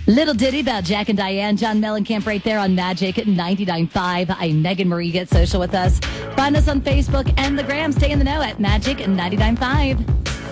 Little ditty about Jack and Diane. John Mellencamp right there on Magic at 99.5. I'm Megan Marie. Get social with us. Find us on Facebook and the gram. Stay in the know at Magic 99.5.